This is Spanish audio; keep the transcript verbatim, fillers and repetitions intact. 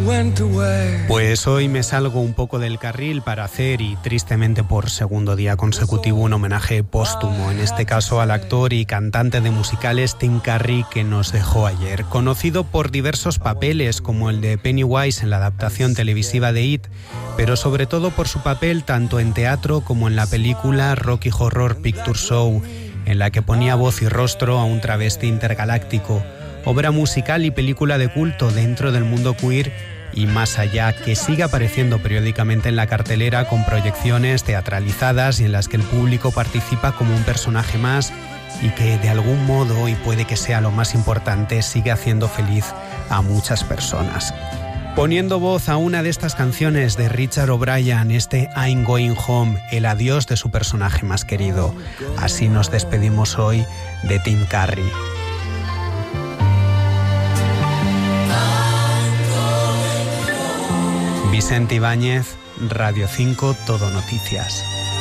Pues hoy me salgo un poco del carril para hacer, y tristemente por segundo día consecutivo, un homenaje póstumo, en este caso al actor y cantante de musicales Tim Curry, que nos dejó ayer. Conocido por diversos papeles como el de Pennywise en la adaptación televisiva de It, pero sobre todo por su papel tanto en teatro como en la película Rocky Horror Picture Show, en la que ponía voz y rostro a un travesti intergaláctico, obra musical y película de culto dentro del mundo queer y más allá, que sigue apareciendo periódicamente en la cartelera con proyecciones teatralizadas y en las que el público participa como un personaje más y que de algún modo, y puede que sea lo más importante, sigue haciendo feliz a muchas personas. Poniendo voz a una de estas canciones de Richard O'Brien, este I'm Going Home, el adiós de su personaje más querido. Así nos despedimos hoy de Tim Curry. Vicente Ibáñez, Radio cinco, Todo Noticias.